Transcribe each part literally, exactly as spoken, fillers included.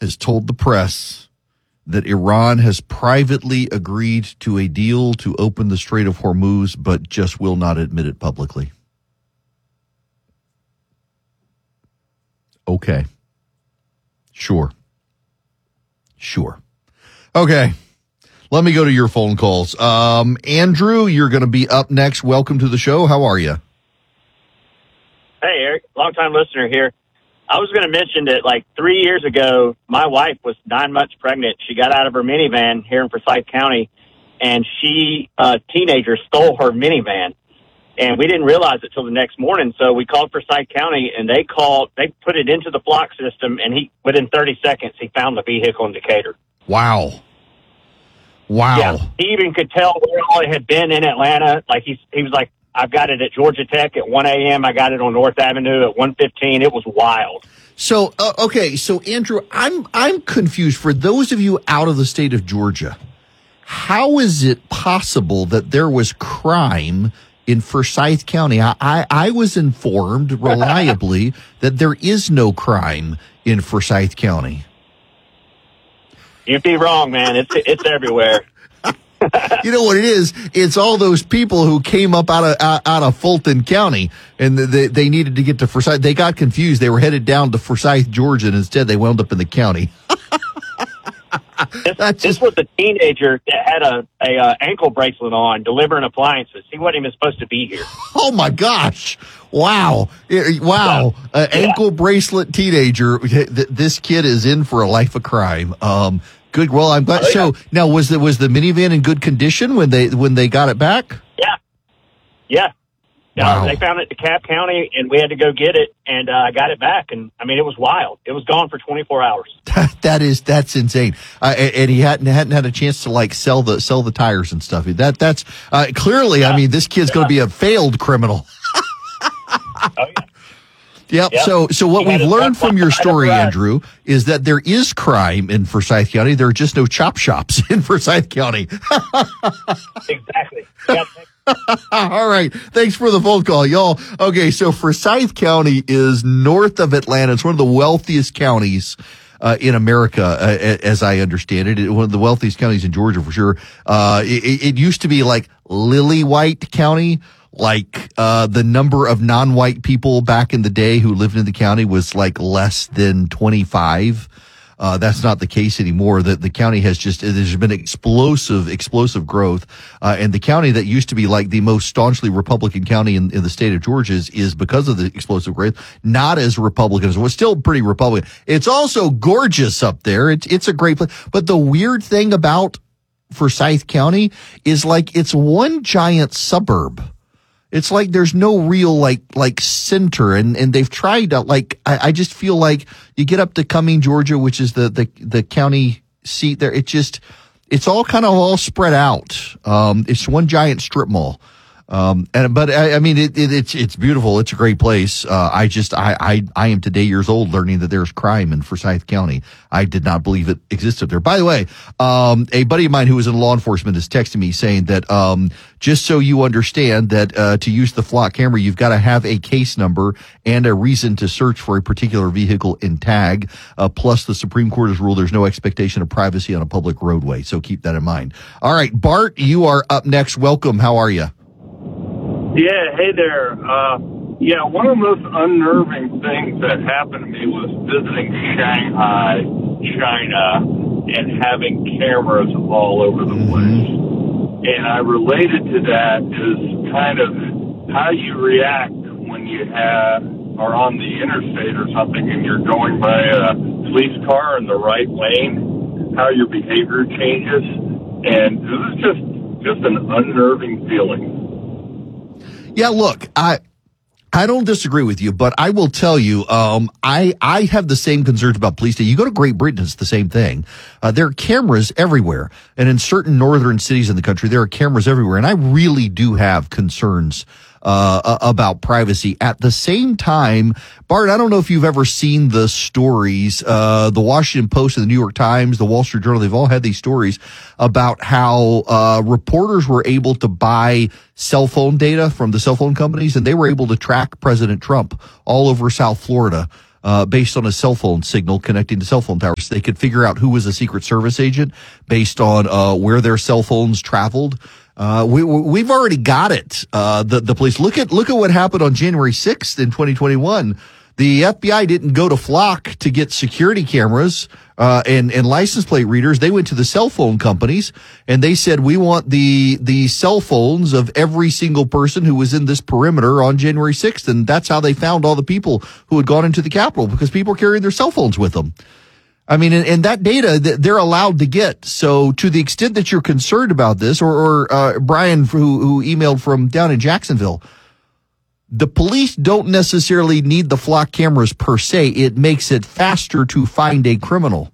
has told the press that Iran has privately agreed to a deal to open the Strait of Hormuz, but just will not admit it publicly. Okay. Sure. Sure. Okay. Let me go to your phone calls. Um, Andrew, you're going to be up next. Welcome to the show. How are you? Hey, Eric, long-time listener here. I was going to mention that, like, three years ago, my wife was nine months pregnant. She got out of her minivan here in Forsyth County, and she, a teenager, stole her minivan. And we didn't realize it till the next morning, so we called Forsyth County, and they called, they put it into the block system, and he, within thirty seconds, he found the vehicle in Decatur. Wow. Wow. Yeah, he even could tell where all it had been in Atlanta. Like, he, he was like, I've got it at Georgia Tech at one a.m. I got it on North Avenue at one fifteen. It was wild. So, uh, okay, so Andrew, I'm I'm confused. For those of you out of the state of Georgia, how is it possible that there was crime in Forsyth County? I, I, I was informed reliably that there is no crime in Forsyth County. You'd be wrong, man. It's it's everywhere. You know what it is? It's all those people who came up out of out, out of Fulton County, and they they needed to get to Forsyth. They got confused. They were headed down to Forsyth, Georgia, and instead they wound up in the county. this, just... this was a teenager that had a, a uh, ankle bracelet on, delivering appliances. He wasn't even supposed to be here. Oh my gosh! Wow! Wow! An yeah. ankle bracelet teenager. This kid is in for a life of crime. Um. Good. Well, I'm glad. Oh, yeah. So now, was the was the minivan in good condition when they when they got it back? Yeah, yeah. Wow. Uh, they found it in DeKalb County, and we had to go get it, and I uh, got it back. And I mean, it was wild. It was gone for twenty-four hours. that is that's insane. Uh, and, and he hadn't hadn't had a chance to like sell the sell the tires and stuff. That that's uh, clearly. Yeah. I mean, this kid's yeah. going to be a failed criminal. Oh yeah. Yep. yep. So, so what we've learned from your story, Andrew, is that there is crime in Forsyth County. There are just no chop shops in Forsyth County. Exactly. All right. Thanks for the phone call, y'all. Okay. So Forsyth County is north of Atlanta. It's one of the wealthiest counties uh, in America, uh, as I understand it. it. One of the wealthiest counties in Georgia, for sure. Uh, it, it used to be like Lily-White County. Like, uh, the number of non-white people back in the day who lived in the county was like less than twenty-five. Uh, that's not the case anymore. The, the county has just, there's been explosive, explosive growth. Uh, and the county that used to be like the most staunchly Republican county in, in the state of Georgia is, is because of the explosive growth, not as Republican as it was, still pretty Republican. It's also gorgeous up there. It's, it's a great place. But the weird thing about Forsyth County is like it's one giant suburb. It's like there's no real like like center, and, and they've tried to like I, I just feel like you get up to Cumming, Georgia, which is the, the, the county seat there. It just it's all kind of all spread out. Um, it's one giant strip mall. Um, and, but I, I mean, it, it, it's, it's beautiful. It's a great place. Uh, I just, I, I, I am today years old learning that there's crime in Forsyth County. I did not believe it existed there. By the way, um, a buddy of mine who was in law enforcement is texting me saying that, um, just so you understand that, uh, to use the flock camera, you've got to have a case number and a reason to search for a particular vehicle in tag. Uh, plus the Supreme Court has ruled there's no expectation of privacy on a public roadway. So keep that in mind. All right, Bart, you are up next. Welcome. How are you? Yeah, hey there. Uh, yeah, one of the most unnerving things that happened to me was visiting Shanghai, China, and having cameras all over the place. And I related to that is kind of how you react when you have are on the interstate or something and you're going by a police car in the right lane, how your behavior changes. And it was just, just an unnerving feeling. Yeah, look, I I don't disagree with you, but I will tell you, um, I I have the same concerns about police. You go to Great Britain, it's the same thing. Uh, there are cameras everywhere, and in certain northern cities in the country, there are cameras everywhere, and I really do have concerns uh about privacy. At the same time, Bart, I don't know if you've ever seen the stories, uh the Washington Post and the New York Times, the Wall Street Journal, they've all had these stories about how uh reporters were able to buy cell phone data from the cell phone companies, and they were able to track President Trump all over South Florida. uh, based on a cell phone signal connecting to cell phone towers. They could figure out who was a Secret Service agent based on uh, where their cell phones traveled. Uh, we, we've already got it. Uh, the, the police, look at, look at what happened on January sixth in twenty twenty-one. The F B I didn't go to Flock to get security cameras, uh, and, and license plate readers. They went to the cell phone companies and they said, we want the, the cell phones of every single person who was in this perimeter on January sixth. And that's how they found all the people who had gone into the Capitol, because people were carrying their cell phones with them. I mean, and, and that data that they're allowed to get. So to the extent that you're concerned about this, or, or, uh, Brian, who, who emailed from down in Jacksonville, the police don't necessarily need the Flock cameras per se. It makes it faster to find a criminal.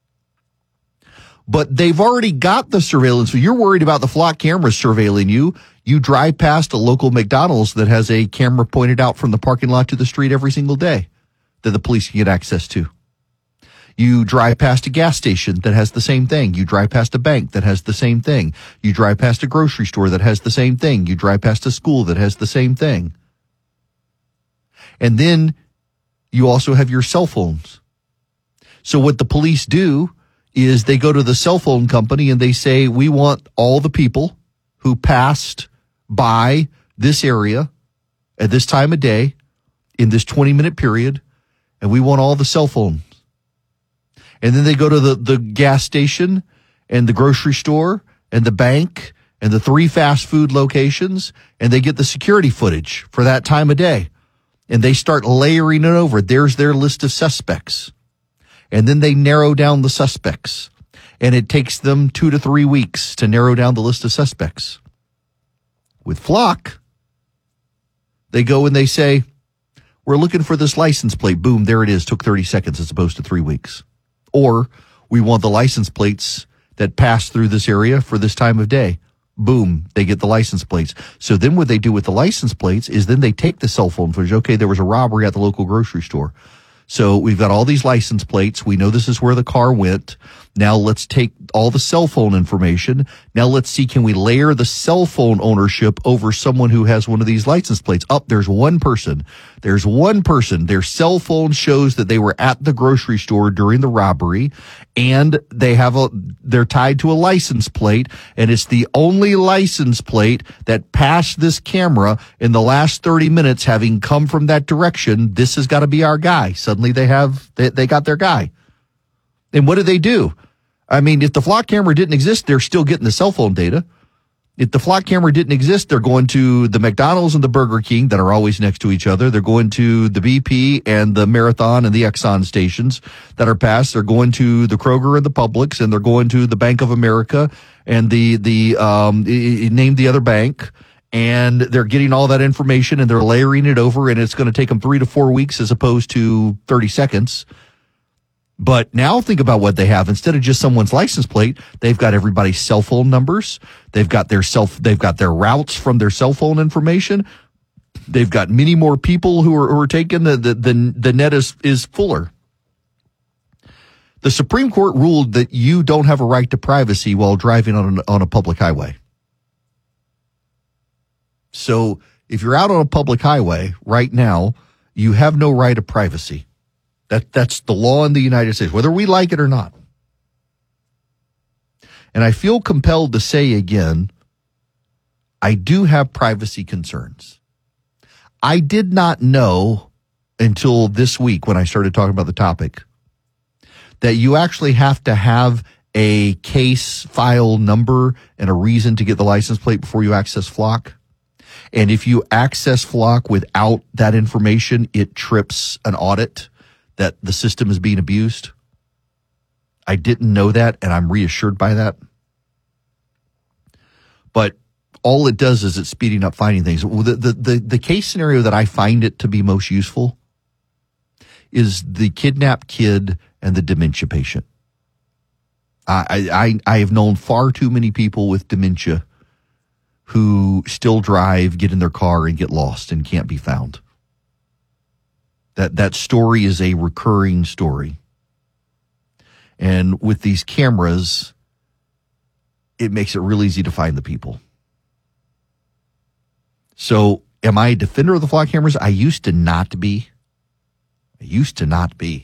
But they've already got the surveillance. So you're worried about the Flock cameras surveilling you. You drive past a local McDonald's that has a camera pointed out from the parking lot to the street every single day that the police can get access to. You drive past a gas station that has the same thing. You drive past a bank that has the same thing. You drive past a grocery store that has the same thing. You drive past a school that has the same thing. And then you also have your cell phones. So what the police do is they go to the cell phone company and they say, we want all the people who passed by this area at this time of day in this twenty minute period, and we want all the cell phones. And then they go to the, the gas station and the grocery store and the bank and the three fast food locations, and they get the security footage for that time of day. And they start layering it over. There's their list of suspects. And then they narrow down the suspects. And it takes them two to three weeks to narrow down the list of suspects. With Flock, they go and they say, we're looking for this license plate. Boom, there it is. Took thirty seconds as opposed to three weeks. Or we want the license plates that pass through this area for this time of day. Boom, they get the license plates. So then what they do with the license plates is then they take the cell phone footage. Okay, there was a robbery at the local grocery store. So we've got all these license plates. We know this is where the car went. Now let's take all the cell phone information. Now let's see, can we layer the cell phone ownership over someone who has one of these license plates? Up, oh, there's one person. There's one person. Their cell phone shows that they were at the grocery store during the robbery, and they have a, they're tied to a license plate, and it's the only license plate that passed this camera in the last thirty minutes, having come from that direction. This has got to be our guy. Suddenly they have, they, they got their guy. And what do they do? I mean, if the Flock camera didn't exist, they're still getting the cell phone data. If the Flock camera didn't exist, they're going to the McDonald's and the Burger King that are always next to each other. They're going to the B P and the Marathon and the Exxon stations that are passed. They're going to the Kroger and the Publix, and they're going to the Bank of America and the, the, um, name the other bank. And they're getting all that information and they're layering it over, and it's going to take them three to four weeks as opposed to thirty seconds. But now think about what they have. Instead of just someone's license plate, they've got everybody's cell phone numbers. They've got their self, they've got their routes from their cell phone information. They've got many more people who are, who are taken. The, the, the, the net is, is fuller. The Supreme Court ruled that you don't have a right to privacy while driving on, an, on a public highway. So if you're out on a public highway right now, you have no right of privacy. That, that's the law in the United States, whether we like it or not. And I feel compelled to say again, I do have privacy concerns. I did not know until this week when I started talking about the topic that you actually have to have a case file number and a reason to get the license plate before you access Flock. And if you access Flock without that information, it trips an audit that the system is being abused. I didn't know that, and I'm reassured by that. But all it does is it's speeding up finding things. The, the, the, the case scenario that I find it to be most useful is the kidnapped kid and the dementia patient. I, I, I have known far too many people with dementia who still drive, get in their car, and get lost and can't be found. That that story is a recurring story. And with these cameras, it makes it real easy to find the people. So am I a defender of the Flock cameras? I used to not be. I used to not be.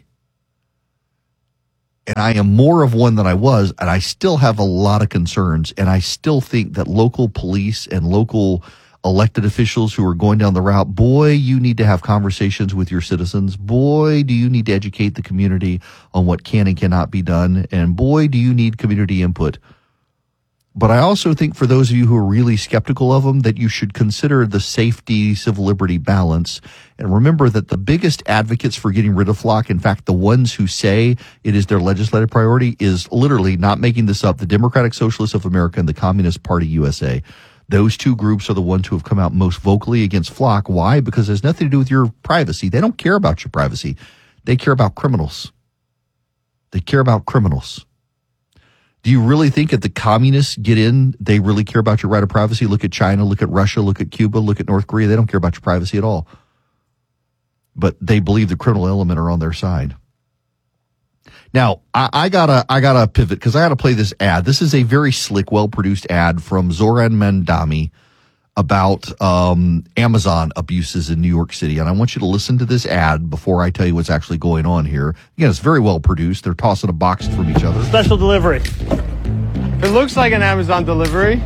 And I am more of one than I was, and I still have a lot of concerns. And I still think that local police and local elected officials who are going down the route, boy, you need to have conversations with your citizens. Boy, do you need to educate the community on what can and cannot be done. And boy, do you need community input. But I also think for those of you who are really skeptical of them, that you should consider the safety, civil liberty balance. And remember that the biggest advocates for getting rid of FLoC, in fact, the ones who say it is their legislative priority, is literally, not making this up, the Democratic Socialists of America and the Communist Party U S A. Those two groups are the ones who have come out most vocally against FLoC. Why? Because it has nothing to do with your privacy. They don't care about your privacy. They care about criminals. They care about criminals. Do you really think if the communists get in, they really care about your right of privacy? Look at China, look at Russia, look at Cuba, look at North Korea. They don't care about your privacy at all. But they believe the criminal element are on their side. Now, I, I gotta, I gotta pivot because I gotta play this ad. This is a very slick, well-produced ad from Zoran Mandami about um, Amazon abuses in New York City. And I want you to listen to this ad before I tell you what's actually going on here. Again, it's very well produced. They're tossing a box from each other. Special delivery. It looks like an Amazon delivery.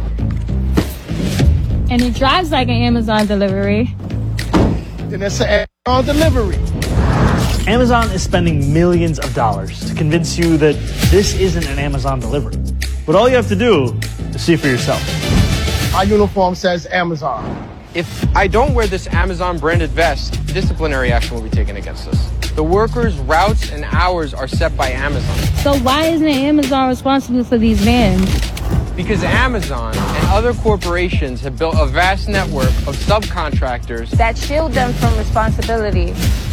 And it drives like an Amazon delivery. Then it's an Amazon delivery. Amazon is spending millions of dollars to convince you that this isn't an Amazon delivery. But all you have to do is see for yourself. Our uniform says Amazon. If I don't wear this Amazon branded vest, disciplinary action will be taken against us. The workers' routes and hours are set by Amazon. So why isn't Amazon responsible for these vans? Because Amazon and other corporations have built a vast network of subcontractors that shield them from responsibility.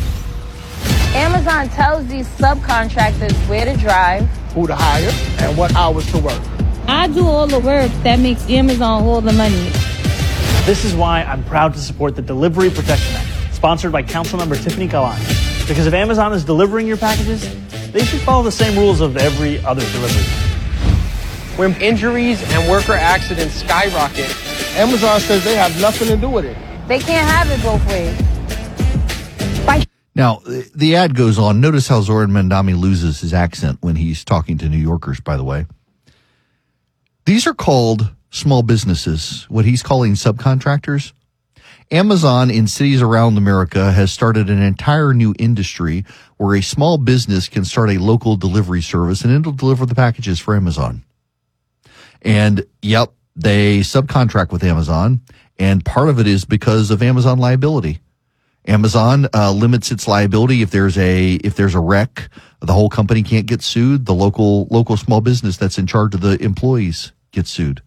Amazon tells these subcontractors where to drive, Who to hire, and what hours to work. I do all the work that makes Amazon all the money. This is why I'm proud to support the Delivery Protection Act, sponsored by Councilmember Tiffany Kalani. Because if Amazon is delivering your packages, they should follow the same rules of every other delivery. When injuries and worker accidents skyrocket, Amazon says they have nothing to do with it. they can't have it both ways. By Now, the ad goes on. Notice how Zoran Mandami loses his accent when he's talking to New Yorkers, by the way. These are called small businesses, what he's calling subcontractors. Amazon in cities around America has started an entire new industry where a small business can start a local delivery service and it'll deliver the packages for Amazon. And yep, they subcontract with Amazon, and part of it is because of Amazon liability. Amazon uh, limits its liability if there's a if there's a wreck, the whole company can't get sued. The local local small business that's in charge of the employees gets sued.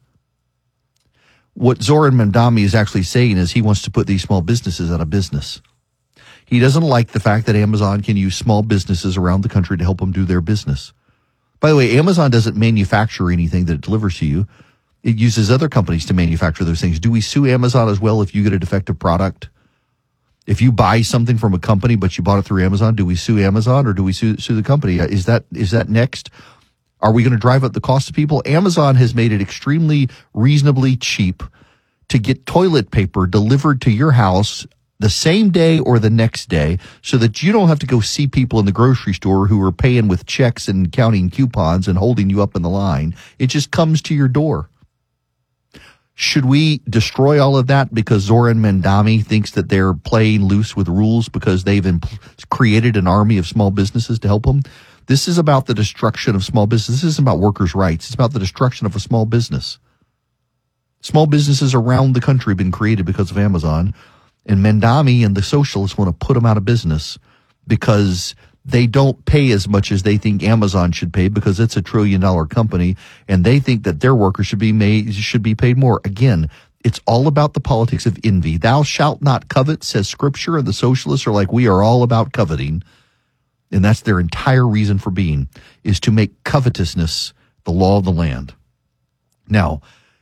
What Zoran Mandami is actually saying is he wants to put these small businesses out of business. He doesn't like the fact that Amazon can use small businesses around the country to help them do their business. By the way, Amazon doesn't manufacture anything that it delivers to you. It uses other companies to manufacture those things. Do we sue Amazon as well if you get a defective product? If you buy something from a company but you bought it through Amazon, do we sue Amazon or do we sue, sue the company? Is that is that next? Are we going to drive up the cost of people? Amazon has made it extremely reasonably cheap to get toilet paper delivered to your house the same day or the next day so that you don't have to go see people in the grocery store who are paying with checks and counting coupons and holding you up in the line. It just comes to your door. Should we destroy all of that because Zoran Mandami thinks that they're playing loose with rules because they've imp- created an army of small businesses to help them? This is about the destruction of small business. This isn't about workers' rights. It's about the destruction of a small business. Small businesses around the country have been created because of Amazon, and Mandami and the socialists want to put them out of business because they don't pay as much as they think Amazon should pay because it's a trillion dollar company, and they think that their workers should be made should be paid more. Again, it's all about the politics of envy. Thou shalt not covet, says Scripture, and the socialists are like, we are all about coveting. And that's their entire reason for being, is to make covetousness the law of the land. Now,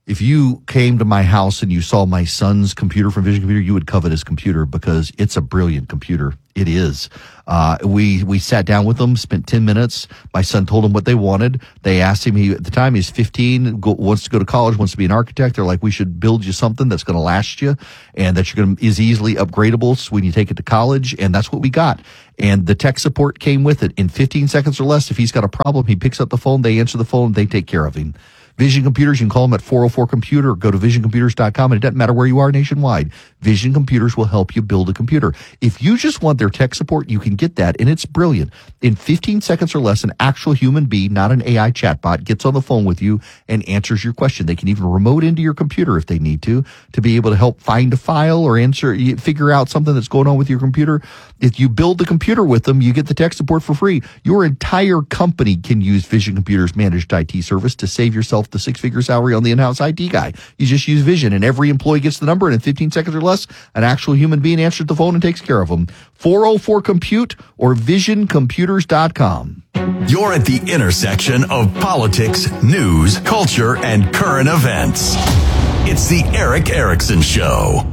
If you came to my house and you saw my son's computer from Vision Computer, you would covet his computer because it's a brilliant computer. It is. Uh, we, we sat down with them, spent ten minutes. My son told them what they wanted. They asked him, he, at the time he's fifteen, go, wants to go to college, wants to be an architect. They're like, we should build you something that's going to last you and that you're going to, is easily upgradable when you take it to college. And that's what we got. And the tech support came with it. In fifteen seconds or less, if he's got a problem, he picks up the phone, they answer the phone, they take care of him. Vision Computers, you can call them at four oh four computer or go to vision computers dot com, and it doesn't matter where you are nationwide. Vision Computers will help you build a computer. If you just want their tech support, you can get that, and it's brilliant. In fifteen seconds or less, an actual human being, not an A I chatbot, gets on the phone with you and answers your question. They can even remote into your computer if they need to, to be able to help find a file or answer, figure out something that's going on with your computer. If you build the computer with them, you get the tech support for free. Your entire company can use Vision Computers managed I T service to save yourself the six-figure salary on the in-house I T guy. You just use Vision, and every employee gets the number, and in fifteen seconds or less, an actual human being answers the phone and takes care of them. four oh four compute or vision computers dot com. You're at the intersection of politics, news, culture, and current events. It's the Erick Erickson Show.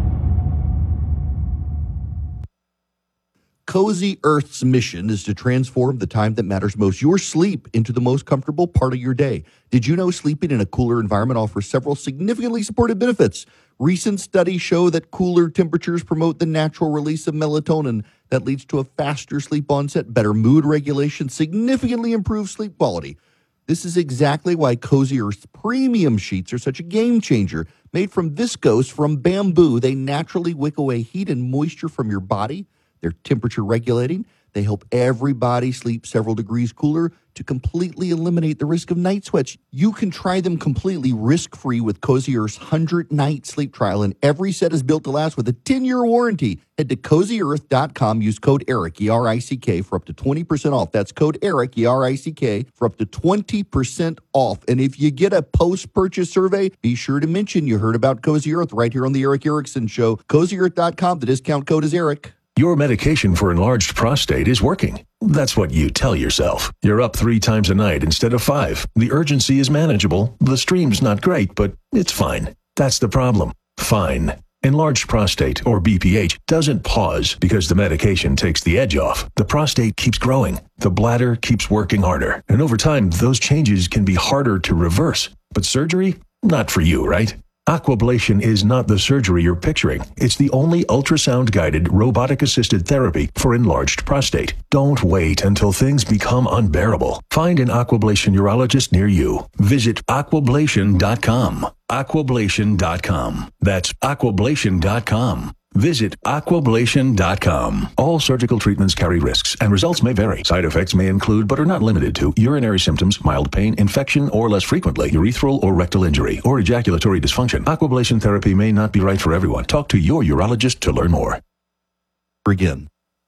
Cozy Earth's mission is to transform the time that matters most, your sleep, into the most comfortable part of your day. Did you know sleeping in a cooler environment offers several significantly supported benefits? Recent studies show that cooler temperatures promote the natural release of melatonin that leads to a faster sleep onset, better mood regulation, significantly improved sleep quality. This is exactly why Cozy Earth's premium sheets are such a game changer. Made from viscose from bamboo, they naturally wick away heat and moisture from your body. They're temperature regulating. They help everybody sleep several degrees cooler to completely eliminate the risk of night sweats. You can try them completely risk-free with Cozy Earth's one hundred night sleep trial, and every set is built to last with a ten-year warranty. Head to cozy earth dot com, use code ERICK, E R I C K, for up to twenty percent off. That's code ERICK, E R I C K, for up to twenty percent off. And if you get a post-purchase survey, be sure to mention you heard about Cozy Earth right here on the Erick Erickson Show. cozy earth dot com, the discount code is ERICK. Your medication for enlarged prostate is working. That's what you tell yourself. You're up three times a night instead of five. The urgency is manageable. The stream's not great, but it's fine. That's the problem. Fine. Enlarged prostate, or B P H, doesn't pause because the medication takes the edge off. The prostate keeps growing. The bladder keeps working harder. And over time, those changes can be harder to reverse. But surgery? Not for you, right? Aquablation is not the surgery you're picturing. It's the only ultrasound-guided, robotic-assisted therapy for enlarged prostate. Don't wait until things become unbearable. Find an Aquablation urologist near you. Visit aquablation dot com. aquablation dot com. That's aquablation dot com. Visit aquablation dot com. All surgical treatments carry risks, and results may vary. Side effects may include, but are not limited to, urinary symptoms, mild pain, infection, or less frequently, urethral or rectal injury, or ejaculatory dysfunction. Aquablation therapy may not be right for everyone. Talk to your urologist to learn more. Again.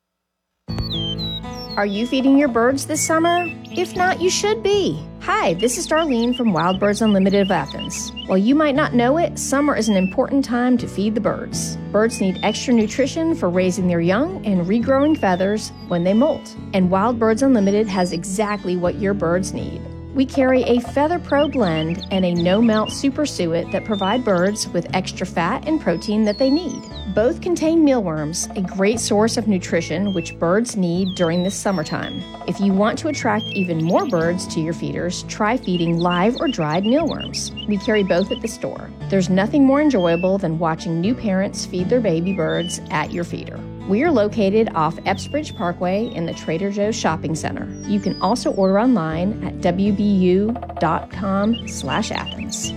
Are you feeding your birds this summer? If not, you should be. Hi, this is Darlene from Wild Birds Unlimited of Athens. While you might not know it, summer is an important time to feed the birds. Birds need extra nutrition for raising their young and regrowing feathers when they molt. And Wild Birds Unlimited has exactly what your birds need. We carry a Feather Pro blend and a no-melt super suet that provide birds with extra fat and protein that they need. Both contain mealworms, a great source of nutrition which birds need during this summertime. If you want to attract even more birds to your feeders, try feeding live or dried mealworms. We carry both at the store. There's nothing more enjoyable than watching new parents feed their baby birds at your feeder. We are located off Epsbridge Parkway in the Trader Joe's Shopping Center. You can also order online at w b u dot com slash Athens.